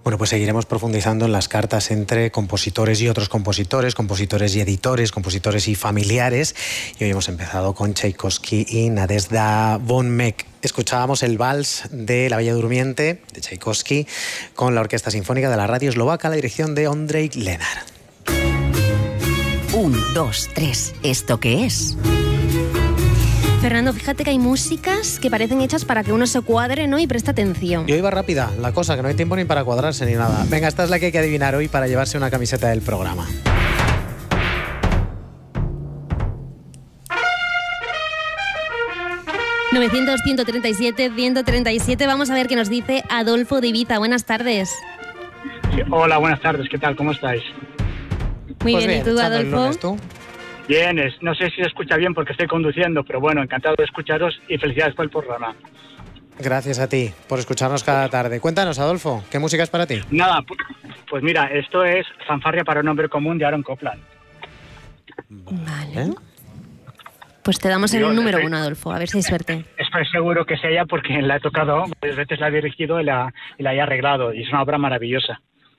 Bueno, pues seguiremos profundizando en las cartas entre compositores y otros compositores, compositores y editores, compositores y familiares. Y hoy hemos empezado con Tchaikovsky y Nadezhda von Meck. Escuchábamos el vals de La Bella Durmiente de Tchaikovsky con la Orquesta Sinfónica de la Radio Eslovaca, la dirección de Ondřej Lenar. 1, 2, 3. ¿Esto qué es? Fernando, fíjate que hay músicas que parecen hechas para que uno se cuadre, ¿no? Y preste atención. Y hoy va rápida la cosa, que no hay tiempo ni para cuadrarse ni nada. Venga, esta es la que hay que adivinar hoy para llevarse una camiseta del programa. ...900-137-137... Vamos a ver qué nos dice Adolfo de Ibiza. Buenas tardes. Sí, hola, buenas tardes. ¿Qué tal? ¿Cómo estáis? Muy Pues bien, ¿y tú, echando el Adolfo? lunes, ¿tú? Bien, no sé si se escucha bien porque estoy conduciendo, pero bueno, encantado de escucharos y felicidades por el programa. Gracias a ti por escucharnos cada tarde. Cuéntanos, Adolfo, ¿qué música es para ti? Nada, pues mira, esto es Fanfarria para un hombre común de Aaron Copland. Vale. Pues te damos el número 1, Adolfo, a ver si hay suerte. Estoy seguro que es ella porque la he tocado, varias veces la he dirigido y la he arreglado, y es una obra maravillosa.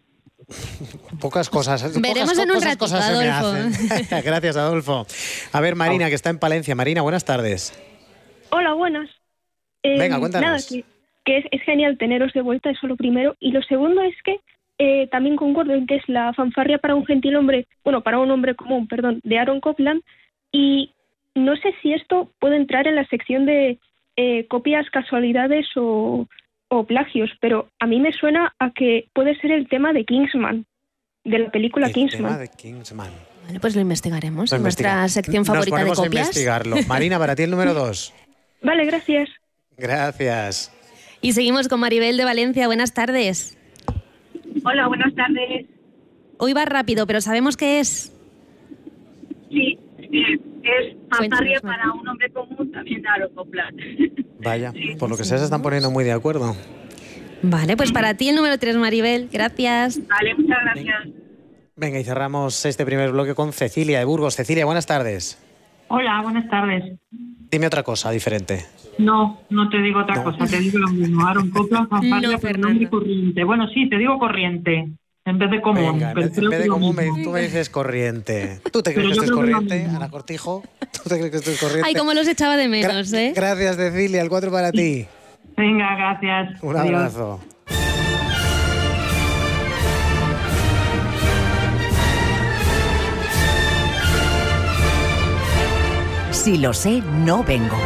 Pocas cosas. Veremos en un ratito, cosas se me Adolfo. hacen. Gracias, Adolfo. A ver, Marina, que está en Palencia. Marina, buenas tardes. Hola, buenas. Venga, cuéntanos. Nada, que es genial teneros de vuelta, eso lo primero. Y lo segundo es que también concuerdo en que es la fanfarria para un gentilhombre, bueno, para un hombre común, perdón, de Aaron Copland. Y no sé si esto puede entrar en la sección de copias, casualidades o plagios, pero a mí me suena a que puede ser el tema de Kingsman, de la película Kingsman. El tema de Kingsman. Vale, pues lo investigaremos en nuestra sección favorita de copias. Nos ponemos a investigarlo. Marina, para ti el número 2. Vale, gracias. Gracias. Y seguimos con Maribel de Valencia. Buenas tardes. Hola, buenas tardes. Hoy va rápido, pero ¿sabemos qué es? Sí, es fanfarria Cuéntanos, para un hombre común, también de Aaron Copland. Vaya, por lo que sea se están poniendo muy de acuerdo. Vale, pues para ti el número 3, Maribel. Gracias. Vale, muchas gracias. Venga, y cerramos este primer bloque con Cecilia de Burgos. Cecilia, buenas tardes. Hola, buenas tardes. Dime otra cosa diferente. No te digo otra cosa, te digo lo mismo. Aaron Copland, fanfarria No, para un hombre corriente. Bueno, sí, te digo corriente, en vez de común. Venga, en vez de común tú me dices corriente. ¿Tú te crees que esto es corriente, Ana Cortijo? ¿Tú te crees que esto es corriente? Ay, cómo los echaba de menos, ¿eh? Gracias, Cecilia. El 4 para ti. Venga, gracias. Un Adiós. abrazo. Si lo sé, no vengo.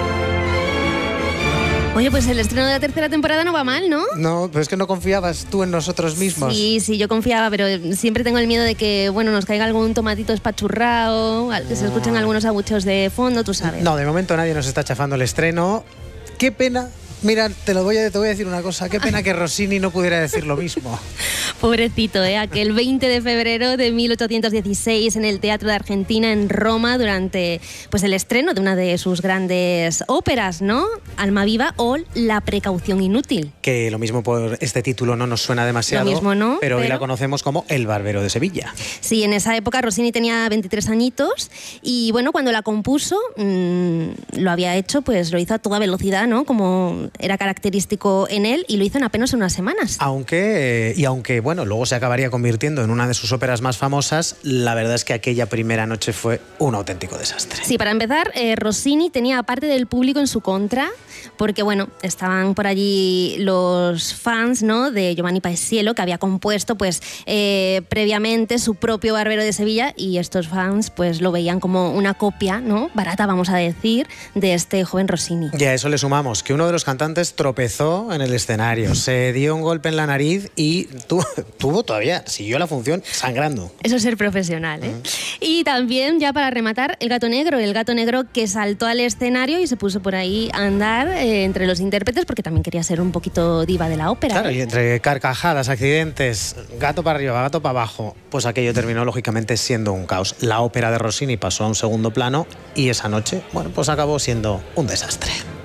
Oye, pues el estreno de la tercera temporada no va mal, ¿no? No, pero es que no confiabas tú en nosotros mismos. Sí, yo confiaba, pero siempre tengo el miedo de que, bueno, nos caiga algún tomatito espachurrado, que se escuchen algunos abucheos de fondo, tú sabes. No, de momento nadie nos está chafando el estreno. Qué pena. Mira, te voy a decir una cosa. Qué pena que Rossini no pudiera decir lo mismo. Pobrecito, aquel 20 de febrero de 1816 en el Teatro de Argentina en Roma durante pues el estreno de una de sus grandes óperas, ¿no? Almaviva o La precaución inútil. Que lo mismo por este título no nos suena demasiado. Lo mismo no, pero hoy la conocemos como El Barbero de Sevilla. Sí, en esa época Rossini tenía 23 añitos y bueno, cuando la compuso lo había hecho, pues lo hizo a toda velocidad, ¿no? Como era característico en él y lo hizo en apenas unas semanas. Aunque bueno, luego se acabaría convirtiendo en una de sus óperas más famosas, la verdad es que aquella primera noche fue un auténtico desastre. Sí, para empezar, Rossini tenía parte del público en su contra, porque bueno, estaban por allí los fans, ¿no?, de Giovanni Paisiello, que había compuesto pues previamente su propio Barbero de Sevilla, y estos fans pues lo veían como una copia, ¿no?, barata, vamos a decir, de este joven Rossini. Y a eso le sumamos que uno de los cantantes tropezó en el escenario, se dio un golpe en la nariz y siguió la función sangrando. Eso es ser profesional, ¿eh? Y también, ya para rematar, el gato negro que saltó al escenario y se puso por ahí a andar entre los intérpretes porque también quería ser un poquito diva de la ópera. Claro, y entre carcajadas, accidentes, gato para arriba, gato para abajo, pues aquello terminó lógicamente siendo un caos. La ópera de Rossini pasó a un segundo plano y esa noche, bueno, pues acabó siendo un desastre.